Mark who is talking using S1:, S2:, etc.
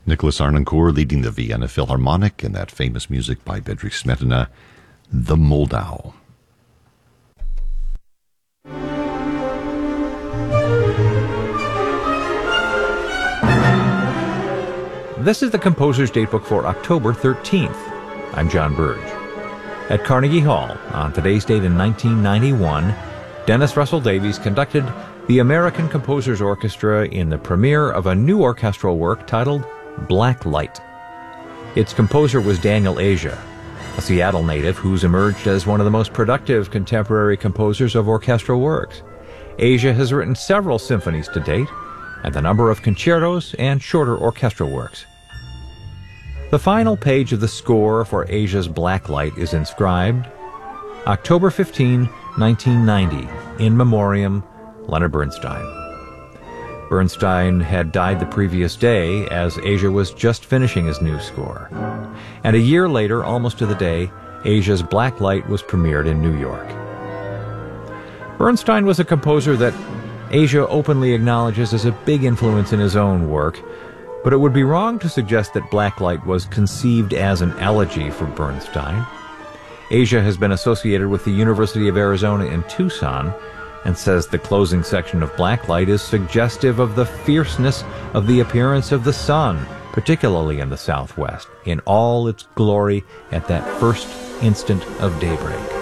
S1: Nicholas Arnoncourt leading the Vienna Philharmonic and that famous music by Bedřich Smetana, The Moldau.
S2: This is the Composer's Datebook for October 13th. I'm John Burge. At Carnegie Hall, on today's date in 1991, Dennis Russell Davies conducted the American Composers Orchestra in the premiere of a new orchestral work titled Black Light. Its composer was Daniel Asia, a Seattle native who's emerged as one of the most productive contemporary composers of orchestral works. Asia has written several symphonies to date, and a number of concertos and shorter orchestral works. The final page of the score for Asia's Black Light is inscribed, October 15, 1990, in memoriam, Leonard Bernstein. Bernstein had died the previous day as Asia was just finishing his new score. And a year later, almost to the day, Asia's Black Light was premiered in New York. Bernstein was a composer that Asia openly acknowledges as a big influence in his own work, but it would be wrong to suggest that Black Light was conceived as an elegy for Bernstein. Asia has been associated with the University of Arizona in Tucson and says the closing section of Black Light is suggestive of the fierceness of the appearance of the sun, particularly in the Southwest, in all its glory at that first instant of daybreak.